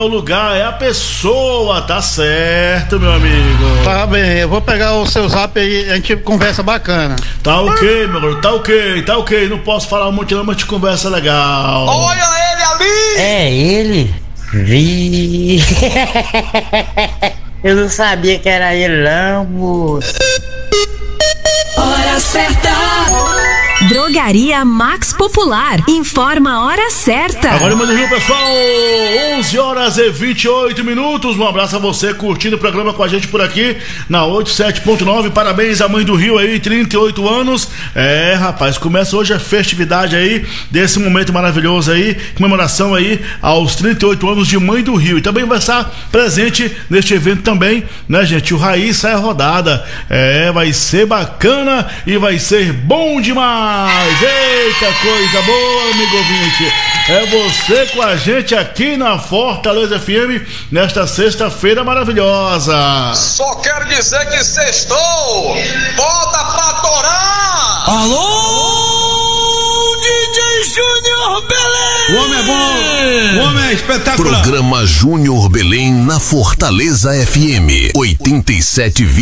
O lugar é a pessoa, tá certo, meu amigo. Tá bem, eu vou pegar o seu zap aí, a gente conversa bacana. Tá ok, meu garoto, tá ok. Não posso falar muito não, mas te conversa legal. Olha ele ali! É ele? Vi. Eu não sabia que era ele não, moço. Hora certa. Drogaria Max Popular. Informa a hora certa. Agora, mano, Rio, pessoal, 11h28. Um abraço a você curtindo o programa com a gente por aqui na 87.9. Parabéns à mãe do Rio aí, 38 anos. É, rapaz, começa hoje a festividade aí desse momento maravilhoso aí, comemoração aí aos 38 anos de Mãe do Rio. E também vai estar presente neste evento também, né, gente? O Raiz Sai Rodada. É, vai ser bacana e vai ser bom demais. Eita, coisa boa, amigo ouvinte. É você com a gente aqui na Fortaleza FM nesta sexta-feira maravilhosa. Só quero dizer que sextou. Bota pra torar. Alô, DJ Júnior Belém. O homem é bom, o homem é espetacular. Programa Júnior Belém na Fortaleza FM 87,1.